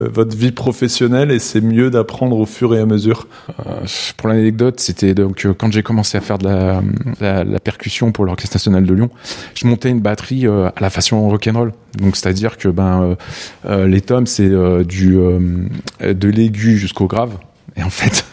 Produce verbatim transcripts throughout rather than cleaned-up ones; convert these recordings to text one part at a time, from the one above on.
votre vie professionnelle et c'est mieux d'apprendre au fur et à mesure. Euh, pour l'anecdote, c'était donc euh, quand j'ai commencé à faire de la, la, la percussion pour l'Orchestre National de Lyon, je montais une batterie euh, à la façon rock'n'roll. Donc c'est-à-dire que ben euh, euh, les tomes c'est euh, du euh, de l'aigu jusqu'au grave. Et en fait,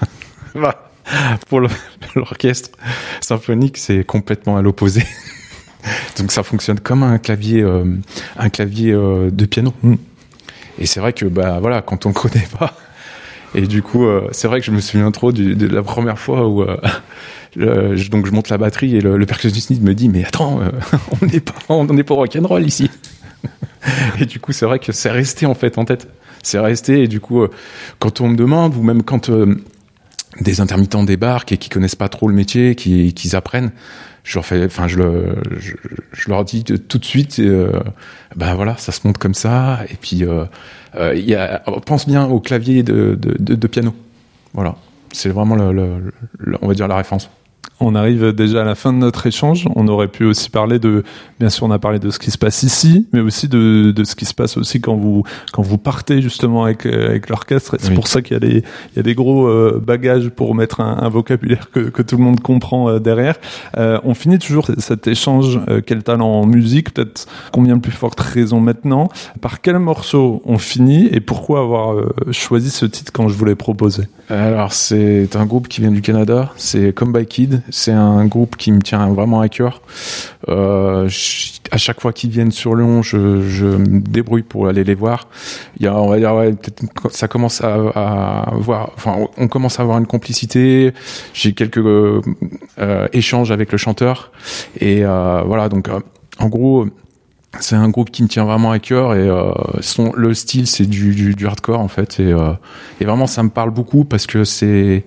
pour le, l'orchestre symphonique, c'est complètement à l'opposé. Donc ça fonctionne comme un clavier, euh, un clavier euh, de piano. Mm. Et c'est vrai que bah voilà, quand on connaît pas, et du coup, euh, c'est vrai que je me souviens trop du, de la première fois où euh, le, je, donc je monte la batterie et le, le percussionniste me dit mais attends, euh, on n'est pas, on n'est pas rock'n'roll ici. Et du coup, c'est vrai que c'est resté en fait en tête. C'est resté et du coup, euh, quand on me demande ou même quand euh, des intermittents débarquent et qui connaissent pas trop le métier, qui qu'ils apprennent, je leur fais, enfin je, le, je, je leur dis tout de suite, euh, ben voilà, ça se monte comme ça. Et puis euh, euh, y a, pense bien au clavier de, de, de, de piano. Voilà, c'est vraiment le, le, le, on va dire la référence. On arrive déjà à la fin de notre échange. On aurait pu aussi parler de, bien sûr, on a parlé de ce qui se passe ici, mais aussi de, de ce qui se passe aussi quand vous, quand vous partez justement avec, avec l'orchestre. Et c'est oui. pour ça qu'il y a des, il y a des gros euh, bagages pour mettre un, un vocabulaire que, que tout le monde comprend euh, derrière. Euh, on finit toujours cet échange. Euh, quel talent en musique, peut-être combien de plus forte raison maintenant. Par quel morceau on finit et pourquoi avoir euh, choisi ce titre quand je vous l'ai proposé? Alors c'est un groupe qui vient du Canada. C'est Come By Kid. C'est un groupe qui me tient vraiment à cœur. Euh, je, à chaque fois qu'ils viennent sur Lyon, je, je me débrouille pour aller les voir. Il y a, on va dire, ouais, peut-être, ça commence à, à voir, enfin, on commence à avoir une complicité. J'ai quelques euh, euh, échanges avec le chanteur et euh, voilà. Donc, euh, en gros, c'est un groupe qui me tient vraiment à cœur et euh, son, le style, c'est du, du, du hardcore en fait. Et, euh, et vraiment, ça me parle beaucoup parce que c'est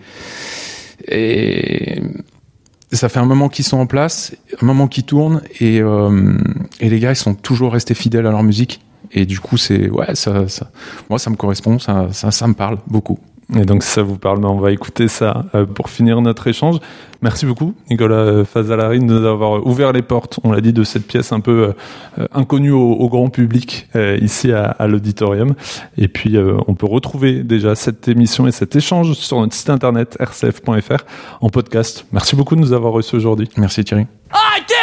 et ça fait un moment qu'ils sont en place, un moment qu'ils tournent, et, euh, et les gars, ils sont toujours restés fidèles à leur musique. Et du coup, c'est, ouais, ça, ça, moi, ça me correspond, ça, ça, ça me parle beaucoup. Et donc, si ça vous parle, on va écouter ça euh, pour finir notre échange. Merci beaucoup, Nicolas Fazzolari, de nous avoir ouvert les portes, on l'a dit, de cette pièce un peu euh, inconnue au, au grand public, euh, ici à, à l'auditorium. Et puis, euh, on peut retrouver déjà cette émission et cet échange sur notre site internet r c f point f r en podcast. Merci beaucoup de nous avoir reçus aujourd'hui. Merci Thierry.